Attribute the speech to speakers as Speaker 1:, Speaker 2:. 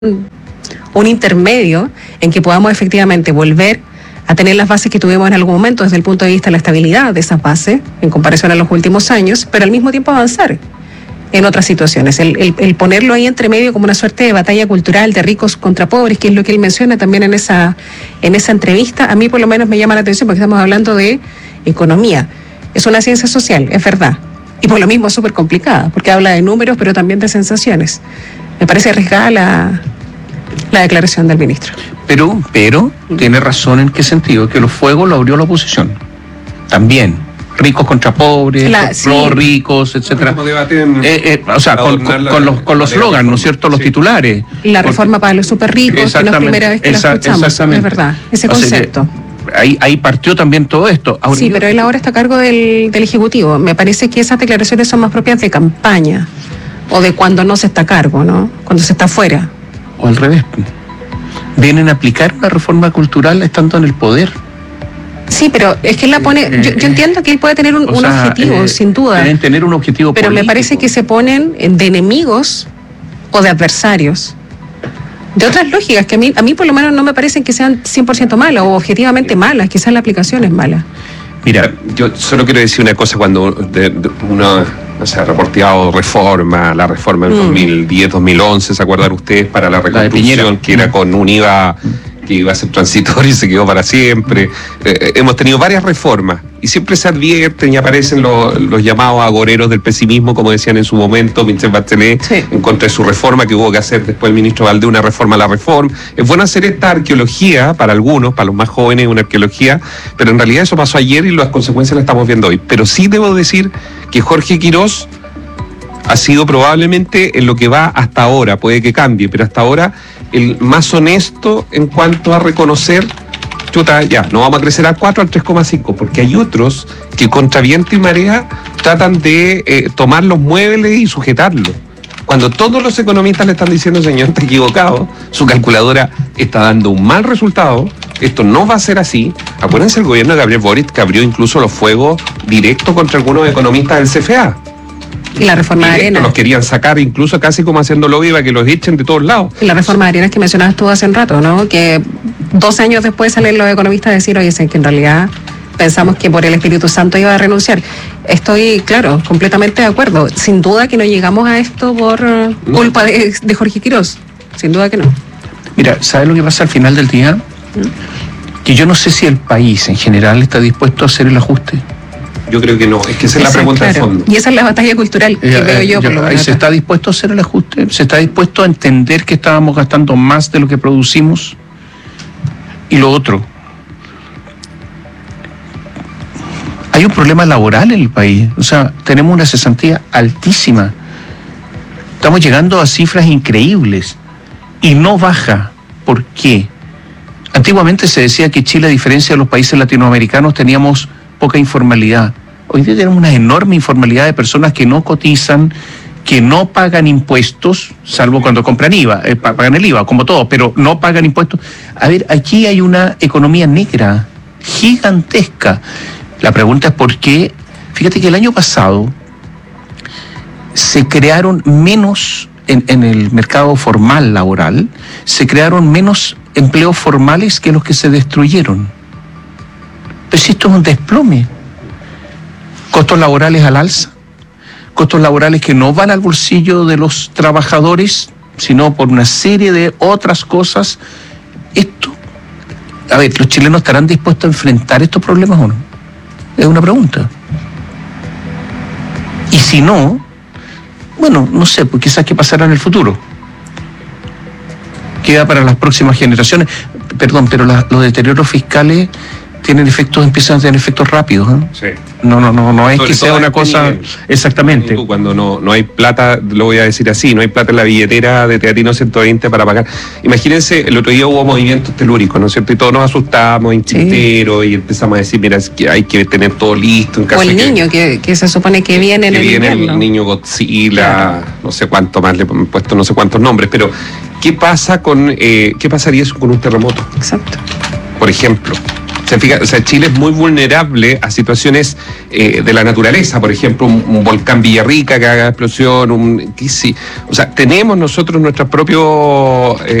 Speaker 1: un intermedio en que podamos efectivamente volver a tener las bases que tuvimos en algún momento desde el punto de vista de la estabilidad de esas bases en comparación a los últimos años, pero al mismo tiempo avanzar en otras situaciones. El ponerlo ahí entre medio como una suerte de batalla cultural de ricos contra pobres, que es lo que él menciona también en esa entrevista, a mí por lo menos me llama la atención porque estamos hablando de economía. Es una ciencia social, es verdad, y por lo mismo es súper complicada, porque habla de números pero también de sensaciones. Me parece arriesgada la declaración del ministro.
Speaker 2: Pero tiene razón en qué sentido, que los fuegos lo abrió la oposición. También. Ricos contra pobres, los ricos, etcétera. O sea, con los slogans, ¿no es cierto? Los titulares.
Speaker 1: La reforma para los súper ricos, que no es la primera vez que la escuchamos. Es verdad, ese concepto.
Speaker 2: Ahí partió también todo esto.
Speaker 1: Ahora, sí, pero él ahora está a cargo del Ejecutivo. Me parece que esas declaraciones son más propias de campaña o de cuando no se está a cargo, ¿no? Cuando se está fuera.
Speaker 2: O al revés. Vienen a aplicar una reforma cultural estando en el poder.
Speaker 1: Sí, pero es que él la pone. Yo entiendo que él puede tener un objetivo, sin duda.
Speaker 2: Deben tener un objetivo
Speaker 1: pero
Speaker 2: político.
Speaker 1: Me parece que se ponen de enemigos o de adversarios. De otras lógicas que a mí por lo menos no me parecen que sean 100% malas o objetivamente malas, quizás la aplicación es mala.
Speaker 3: Mira, yo solo quiero decir una cosa cuando uno ha reporteado la reforma en 2010-2011, ¿se acuerdan ustedes? Para la reconstrucción, que era con un IVA que iba a ser transitorio y se quedó para siempre. Hemos tenido varias reformas y siempre se advierten y aparecen los llamados agoreros del pesimismo, como decían en su momento Michelle Bachelet, sí, en contra de su reforma que hubo que hacer después el ministro Valdés, una reforma a la reforma. Es bueno hacer esta arqueología para algunos, para los más jóvenes, una arqueología, pero en realidad eso pasó ayer y las consecuencias las estamos viendo hoy. Pero sí debo decir que Jorge Quirós ha sido probablemente en lo que va hasta ahora, puede que cambie, pero hasta ahora el más honesto en cuanto a reconocer, ya, no vamos a crecer al 4, al 3,5, porque hay otros que contra viento y marea tratan de tomar los muebles y sujetarlos. Cuando todos los economistas le están diciendo, señor, está equivocado, su calculadora está dando un mal resultado, esto no va a ser así. Acuérdense el gobierno de Gabriel Boric que abrió incluso los fuegos directos contra algunos economistas del CFA.
Speaker 1: Y la reforma de Arenas.
Speaker 3: Los querían sacar incluso casi como haciendo lobby para que los echen de todos lados.
Speaker 1: Y la reforma de Arenas que mencionabas tú hace un rato, ¿no? Que 12 años después salen los economistas a decir, oye, que en realidad pensamos que por el Espíritu Santo iba a renunciar. Estoy, claro, completamente de acuerdo. Sin duda que no llegamos a esto por culpa de Jorge Quirós. Sin duda que no.
Speaker 2: Mira, ¿sabes lo que pasa al final del día? Que yo no sé si el país en general está dispuesto a hacer el ajuste.
Speaker 3: Yo creo que no, es que esa es la pregunta de fondo.
Speaker 1: Y esa es la batalla cultural que veo yo por lo menos.
Speaker 2: ¿Se está dispuesto a hacer el ajuste? ¿Se está dispuesto a entender que estábamos gastando más de lo que producimos? Y lo otro, hay un problema laboral en el país. O sea, tenemos una cesantía altísima. Estamos llegando a cifras increíbles y no baja. ¿Por qué? Antiguamente se decía que Chile, a diferencia de los países latinoamericanos, teníamos poca informalidad. Hoy día tenemos una enorme informalidad de personas que no cotizan, que no pagan impuestos, salvo cuando compran IVA, pagan el IVA, como todo, pero no pagan impuestos. A ver, aquí hay una economía negra gigantesca. La pregunta es por qué. Fíjate que el año pasado se crearon menos, en el mercado formal laboral, se crearon menos empleos formales que los que se destruyeron. Pero si esto es un desplome. Costos laborales al alza, costos laborales que no van al bolsillo de los trabajadores, sino por una serie de otras cosas. Esto, a ver, ¿los chilenos estarán dispuestos a enfrentar estos problemas o no? Es una pregunta. Y si no, bueno, no sé, pues quizás qué pasará en el futuro. Queda para las próximas generaciones. Perdón, pero los deterioros fiscales empiezan a tener efectos rápidos, ¿eh?
Speaker 3: Sí.
Speaker 2: No es que sea una cosa exactamente.
Speaker 3: Cuando no hay plata, lo voy a decir así, no hay plata en la billetera de Teatino 120 para pagar. Imagínense, el otro día hubo movimientos telúricos, ¿no es cierto? Y todos nos asustamos en Quintero y empezamos a decir, mira, es que hay que tener todo listo. En caso
Speaker 1: o el niño, que se supone que viene en el invierno.
Speaker 3: El niño Godzilla, claro. No sé cuánto más, le han puesto no sé cuántos nombres, pero ¿qué pasaría eso con un terremoto?
Speaker 1: Exacto.
Speaker 3: Por ejemplo. ¿Se fija? O sea, Chile es muy vulnerable a situaciones de la naturaleza, por ejemplo, un volcán Villarrica que haga explosión, o sea, tenemos nosotros nuestros propios